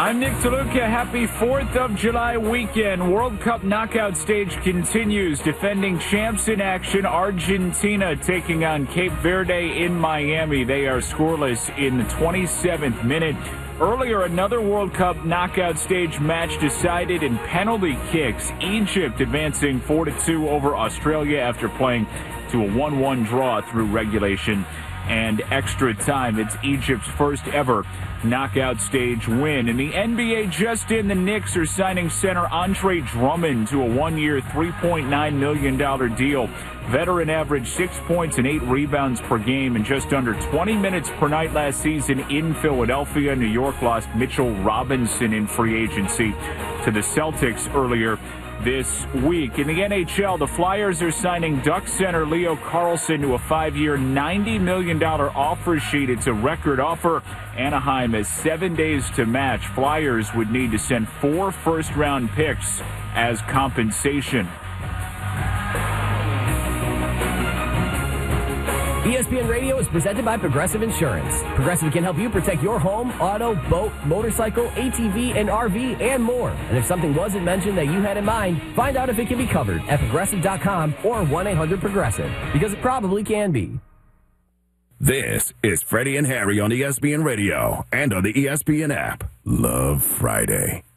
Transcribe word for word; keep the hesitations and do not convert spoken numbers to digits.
I'm Nick DeLuca. Happy fourth of July weekend. World Cup knockout stage continues. Defending champs in action. Argentina taking on Cape Verde in Miami. They are scoreless in the twenty-seventh minute. Earlier, another World Cup knockout stage match decided in penalty kicks. Egypt advancing four to two over Australia after playing to a one one draw through regulation and extra time. It's Egypt's first ever knockout stage win. In the N B A, just in, the Knicks are signing center Andre Drummond to a one-year, three point nine million dollars deal. Veteran averaged six points and eight rebounds per game in just under twenty minutes per night last season in Philadelphia. New York lost Mitchell Robinson in free agency to the Celtics earlier this week. In the N H L, the Flyers are signing Duck center Leo Carlsson to a five-year, ninety million dollars offer sheet. It's a record offer. Anaheim has seven days to match. Flyers would need to send four first-round picks as compensation. E S P N Radio is presented by Progressive Insurance. Progressive can help you protect your home, auto, boat, motorcycle, A T V, and R V, and more. And if something wasn't mentioned that you had in mind, find out if it can be covered at Progressive dot com or one eight hundred progressive, because it probably can be. This is Freddie and Harry on E S P N Radio and on the E S P N app. Love Friday.